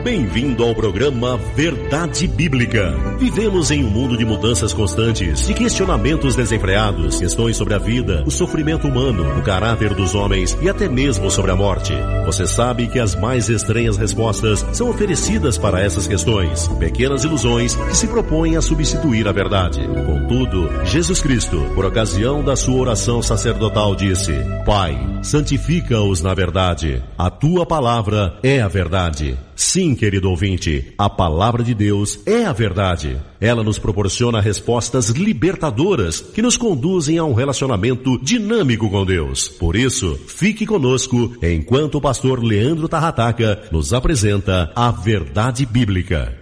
Bem-vindo ao programa Verdade Bíblica. Vivemos em um mundo de mudanças constantes, de questionamentos desenfreados, questões sobre a vida, o sofrimento humano, o caráter dos homens e até mesmo sobre a morte. Você sabe que as mais estranhas respostas são oferecidas para essas questões, pequenas ilusões que se propõem a substituir a verdade. Contudo, Jesus Cristo, por ocasião da sua oração sacerdotal, disse: Pai, santifica-os na verdade. A tua palavra é a verdade. Sim, querido ouvinte, a palavra de Deus é a verdade. Ela nos proporciona respostas libertadoras que nos conduzem a um relacionamento dinâmico com Deus. Por isso, fique conosco enquanto o pastor Leandro Tarrataca nos apresenta a Verdade Bíblica.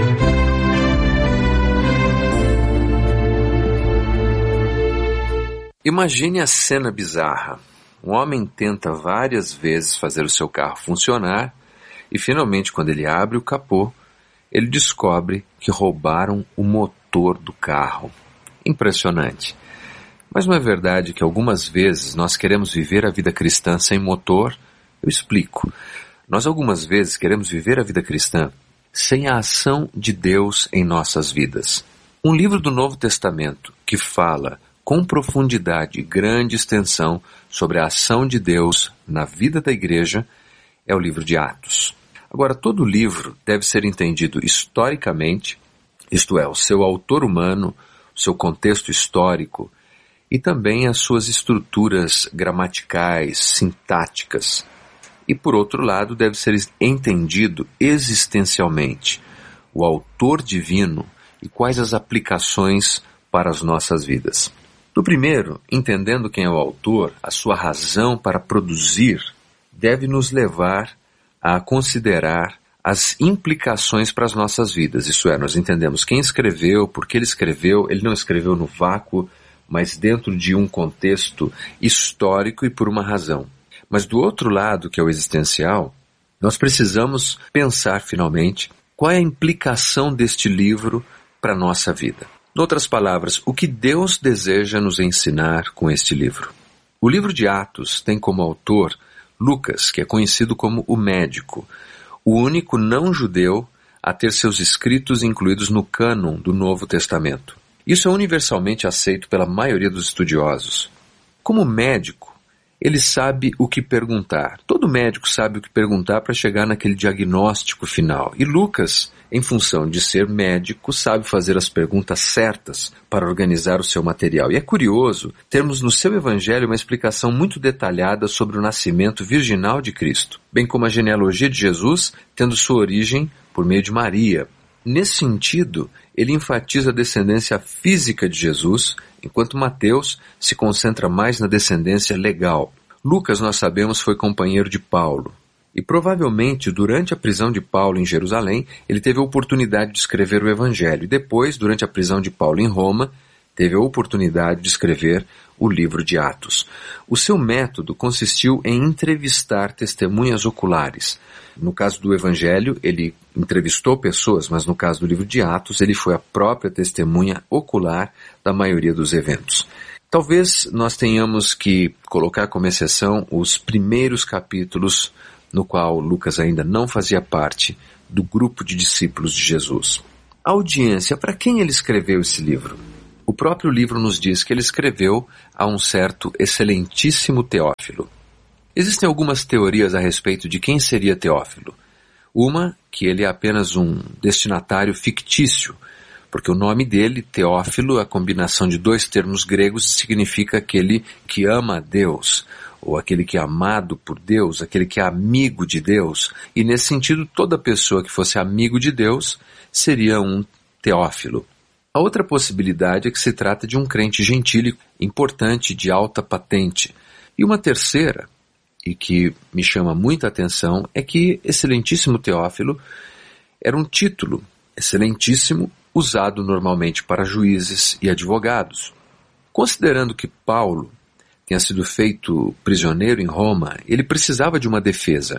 Imagine a cena bizarra. Um homem tenta várias vezes fazer o seu carro funcionar e finalmente, quando ele abre o capô, ele descobre que roubaram o motor do carro. Impressionante. Mas não é verdade que algumas vezes nós queremos viver a vida cristã sem motor? Eu explico. Nós algumas vezes queremos viver a vida cristã sem a ação de Deus em nossas vidas. Um livro do Novo Testamento que fala com profundidade e grande extensão sobre a ação de Deus na vida da igreja é o livro de Atos. Agora, todo livro deve ser entendido historicamente, isto é, o seu autor humano, o seu contexto histórico e também as suas estruturas gramaticais, sintáticas. E, por outro lado, deve ser entendido existencialmente o autor divino e quais as aplicações para as nossas vidas. No primeiro, entendendo quem é o autor, a sua razão para produzir deve nos levar a considerar as implicações para as nossas vidas. Isso é, nós entendemos quem escreveu, por que ele não escreveu no vácuo, mas dentro de um contexto histórico e por uma razão. Mas do outro lado, que é o existencial, nós precisamos pensar finalmente qual é a implicação deste livro para a nossa vida. Em outras palavras, o que Deus deseja nos ensinar com este livro? O livro de Atos tem como autor Lucas, que é conhecido como o médico, o único não-judeu a ter seus escritos incluídos no cânon do Novo Testamento. Isso é universalmente aceito pela maioria dos estudiosos. Como médico, ele sabe o que perguntar. Todo médico sabe o que perguntar para chegar naquele diagnóstico final. E Lucas, em função de ser médico, sabe fazer as perguntas certas para organizar o seu material. E é curioso termos no seu evangelho uma explicação muito detalhada sobre o nascimento virginal de Cristo, bem como a genealogia de Jesus, tendo sua origem por meio de Maria. Nesse sentido, ele enfatiza a descendência física de Jesus, enquanto Mateus se concentra mais na descendência legal. Lucas, nós sabemos, foi companheiro de Paulo. E provavelmente, durante a prisão de Paulo em Jerusalém, ele teve a oportunidade de escrever o Evangelho. E depois, durante a prisão de Paulo em Roma, teve a oportunidade de escrever o livro de Atos. O seu método consistiu em entrevistar testemunhas oculares. No caso do Evangelho, ele entrevistou pessoas, mas no caso do livro de Atos, ele foi a própria testemunha ocular da maioria dos eventos. Talvez nós tenhamos que colocar como exceção os primeiros capítulos no qual Lucas ainda não fazia parte do grupo de discípulos de Jesus. A audiência, para quem ele escreveu esse livro? O próprio livro nos diz que ele escreveu a um certo excelentíssimo Teófilo. Existem algumas teorias a respeito de quem seria Teófilo. Uma, que ele é apenas um destinatário fictício, porque o nome dele, Teófilo, a combinação de dois termos gregos, significa aquele que ama a Deus, ou aquele que é amado por Deus, aquele que é amigo de Deus. E nesse sentido, toda pessoa que fosse amigo de Deus seria um Teófilo. A outra possibilidade é que se trata de um crente gentílico, importante, de alta patente. E uma terceira, e que me chama muita atenção, é que excelentíssimo Teófilo era um título excelentíssimo usado normalmente para juízes e advogados. Considerando que Paulo tenha sido feito prisioneiro em Roma, ele precisava de uma defesa.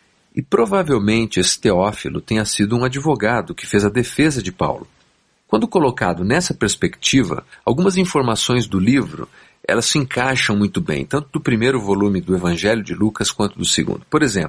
E provavelmente esse Teófilo tenha sido um advogado que fez a defesa de Paulo. Quando colocado nessa perspectiva, algumas informações do livro, elas se encaixam muito bem, tanto do primeiro volume do Evangelho de Lucas quanto do segundo. Por exemplo,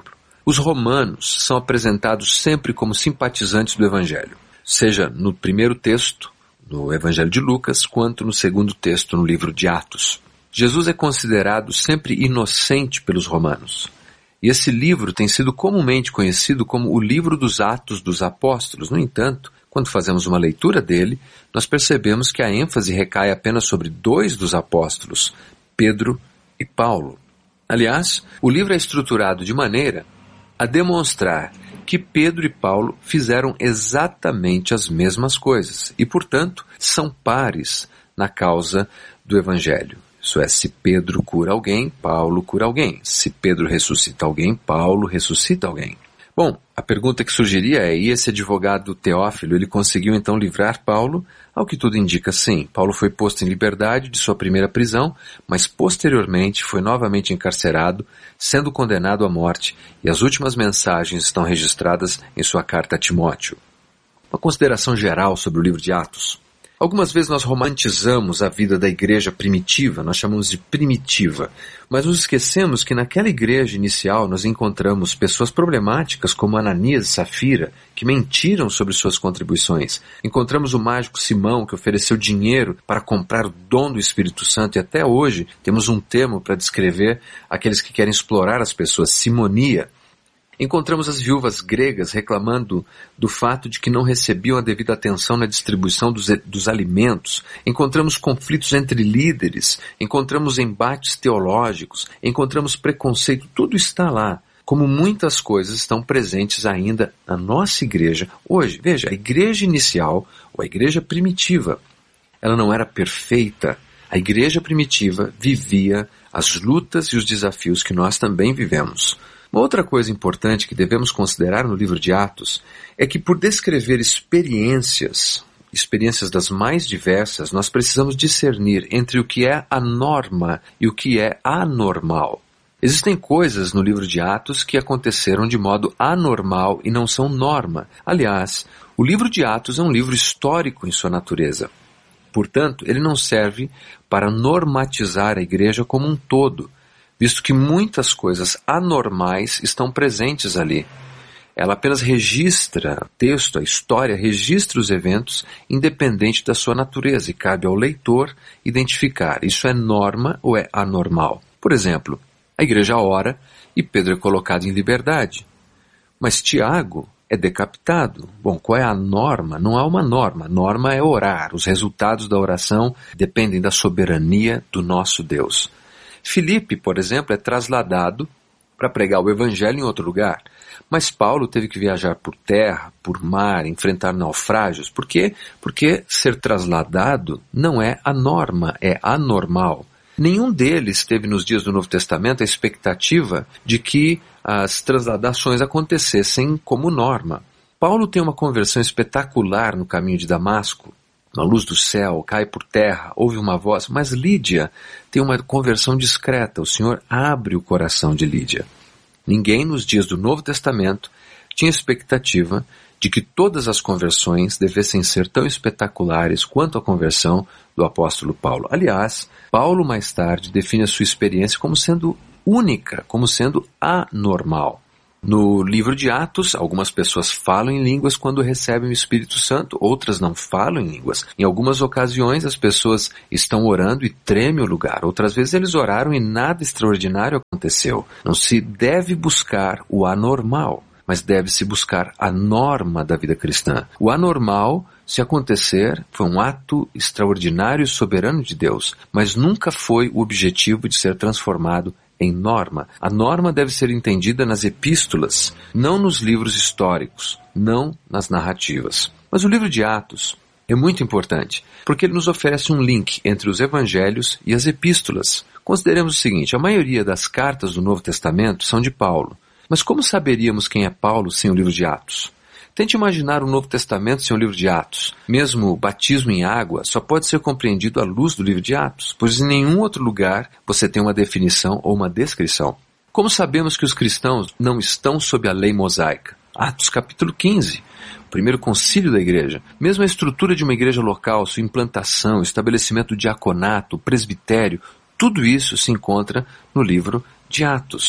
Os romanos são apresentados sempre como simpatizantes do Evangelho, seja no primeiro texto, no Evangelho de Lucas, quanto no segundo texto, no livro de Atos. Jesus é considerado sempre inocente pelos romanos. E esse livro tem sido comumente conhecido como o livro dos Atos dos Apóstolos. No entanto, quando fazemos uma leitura dele, nós percebemos que a ênfase recai apenas sobre 2 dos apóstolos, Pedro e Paulo. Aliás, o livro é estruturado de maneira a demonstrar que Pedro e Paulo fizeram exatamente as mesmas coisas e, portanto, são pares na causa do Evangelho. Isso é, se Pedro cura alguém, Paulo cura alguém. Se Pedro ressuscita alguém, Paulo ressuscita alguém. Bom, a pergunta que surgiria é, e esse advogado Teófilo, ele conseguiu então livrar Paulo? Ao que tudo indica, sim. Paulo foi posto em liberdade de sua primeira prisão, mas posteriormente foi novamente encarcerado, sendo condenado à morte, e as últimas mensagens estão registradas em sua carta a Timóteo. Uma consideração geral sobre o livro de Atos. Algumas vezes nós romantizamos a vida da igreja primitiva, nós chamamos de primitiva, mas nos esquecemos que naquela igreja inicial nós encontramos pessoas problemáticas como Ananias e Safira, que mentiram sobre suas contribuições. Encontramos o mágico Simão, que ofereceu dinheiro para comprar o dom do Espírito Santo, e até hoje temos um termo para descrever aqueles que querem explorar as pessoas, simonia. Encontramos as viúvas gregas reclamando do fato de que não recebiam a devida atenção na distribuição dos alimentos. Encontramos conflitos entre líderes, encontramos embates teológicos, encontramos preconceito, tudo está lá. Como muitas coisas estão presentes ainda na nossa igreja hoje. Veja, a igreja inicial, ou a igreja primitiva, ela não era perfeita. A igreja primitiva vivia as lutas e os desafios que nós também vivemos. Uma outra coisa importante que devemos considerar no livro de Atos é que, por descrever experiências das mais diversas, nós precisamos discernir entre o que é a norma e o que é anormal. Existem coisas no livro de Atos que aconteceram de modo anormal e não são norma. Aliás, o livro de Atos é um livro histórico em sua natureza. Portanto, ele não serve para normatizar a igreja como um todo, visto que muitas coisas anormais estão presentes ali. Ela apenas registra o texto, a história, registra os eventos independente da sua natureza e cabe ao leitor identificar isso é norma ou é anormal. Por exemplo, a igreja ora e Pedro é colocado em liberdade, mas Tiago é decapitado. Bom, qual é a norma? Não há uma norma. A norma é orar. Os resultados da oração dependem da soberania do nosso Deus. Filipe, por exemplo, é trasladado para pregar o evangelho em outro lugar. Mas Paulo teve que viajar por terra, por mar, enfrentar naufrágios. Por quê? Porque ser trasladado não é a norma, é anormal. Nenhum deles teve nos dias do Novo Testamento a expectativa de que as transladações acontecessem como norma. Paulo tem uma conversão espetacular no caminho de Damasco. Uma luz do céu, cai por terra, ouve uma voz, mas Lídia tem uma conversão discreta. O Senhor abre o coração de Lídia. Ninguém nos dias do Novo Testamento tinha expectativa de que todas as conversões devessem ser tão espetaculares quanto a conversão do apóstolo Paulo. Aliás, Paulo mais tarde define a sua experiência como sendo única, como sendo anormal. No livro de Atos, algumas pessoas falam em línguas quando recebem o Espírito Santo, outras não falam em línguas. Em algumas ocasiões, as pessoas estão orando e treme o lugar. Outras vezes eles oraram e nada extraordinário aconteceu. Não se deve buscar o anormal, mas deve-se buscar a norma da vida cristã. O anormal, se acontecer, foi um ato extraordinário e soberano de Deus, mas nunca foi o objetivo de ser transformado em norma. A norma deve ser entendida nas epístolas, não nos livros históricos, não nas narrativas. Mas o livro de Atos é muito importante, porque ele nos oferece um link entre os evangelhos e as epístolas. Consideremos o seguinte, a maioria das cartas do Novo Testamento são de Paulo. Mas como saberíamos quem é Paulo sem o livro de Atos? Tente imaginar o Novo Testamento sem o livro de Atos. Mesmo o batismo em água só pode ser compreendido à luz do livro de Atos, pois em nenhum outro lugar você tem uma definição ou uma descrição. Como sabemos que os cristãos não estão sob a lei mosaica? Atos capítulo 15, o primeiro concílio da igreja. Mesmo a estrutura de uma igreja local, sua implantação, estabelecimento do diaconato, presbitério, tudo isso se encontra no livro de Atos.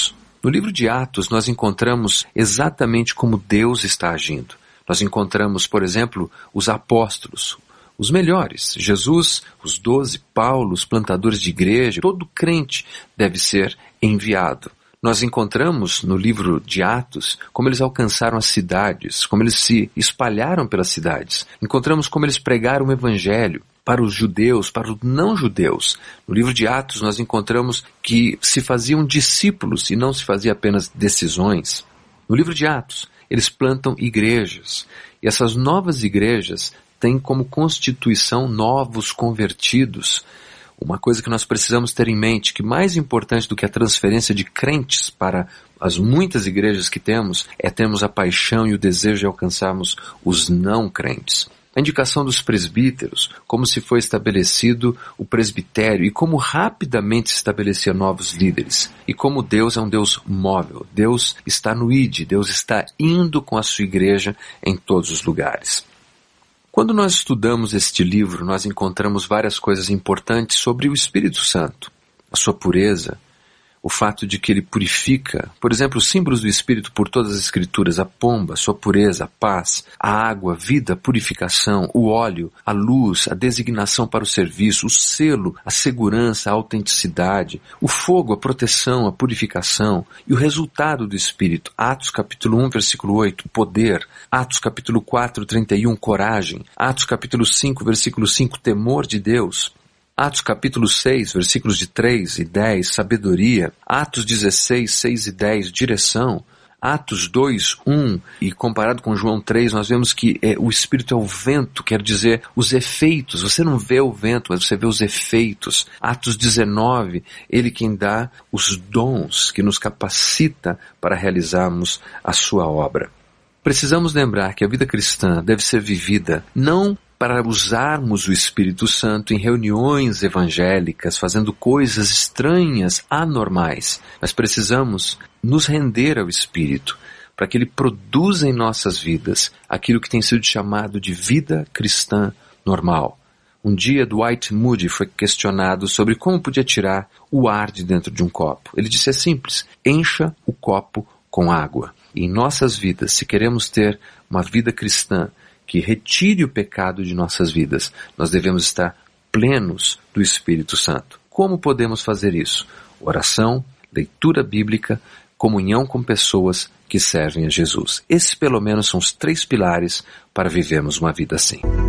No livro de Atos, nós encontramos exatamente como Deus está agindo. Nós encontramos, por exemplo, os apóstolos, os melhores, Jesus, os 12, Paulo, os plantadores de igreja. Todo crente deve ser enviado. Nós encontramos no livro de Atos como eles alcançaram as cidades, como eles se espalharam pelas cidades. Encontramos como eles pregaram o evangelho para os judeus, para os não-judeus. No livro de Atos nós encontramos que se faziam discípulos e não se fazia apenas decisões. No livro de Atos eles plantam igrejas e essas novas igrejas têm como constituição novos convertidos. Uma coisa que nós precisamos ter em mente, que mais importante do que a transferência de crentes para as muitas igrejas que temos, é termos a paixão e o desejo de alcançarmos os não crentes. A indicação dos presbíteros, como se foi estabelecido o presbitério e como rapidamente se estabelecia novos líderes. E como Deus é um Deus móvel, Deus está no ID, Deus está indo com a sua igreja em todos os lugares. Quando nós estudamos este livro, nós encontramos várias coisas importantes sobre o Espírito Santo, a sua pureza, o fato de que ele purifica, por exemplo, os símbolos do Espírito por todas as Escrituras, a pomba, sua pureza, a paz, a água, a vida, a purificação, o óleo, a luz, a designação para o serviço, o selo, a segurança, a autenticidade, o fogo, a proteção, a purificação e o resultado do Espírito. Atos capítulo 1, versículo 8, poder. Atos capítulo 4, 31, coragem. Atos capítulo 5, versículo 5, temor de Deus. Atos capítulo 6, versículos de 3 e 10, sabedoria. Atos 16, 6 e 10, direção. Atos 2, 1, e comparado com João 3, nós vemos que o Espírito é o vento, quer dizer, os efeitos. Você não vê o vento, mas você vê os efeitos. Atos 19, ele quem dá os dons, que nos capacita para realizarmos a sua obra. Precisamos lembrar que a vida cristã deve ser vivida não para usarmos o Espírito Santo em reuniões evangélicas, fazendo coisas estranhas, anormais. Mas precisamos nos render ao Espírito, para que ele produza em nossas vidas aquilo que tem sido chamado de vida cristã normal. Um dia, Dwight Moody foi questionado sobre como podia tirar o ar de dentro de um copo. Ele disse, é simples, encha o copo com água. E em nossas vidas, se queremos ter uma vida cristã que retire o pecado de nossas vidas, nós devemos estar plenos do Espírito Santo. Como podemos fazer isso? Oração, leitura bíblica, comunhão com pessoas que servem a Jesus. Esses pelo menos são os 3 pilares para vivermos uma vida assim.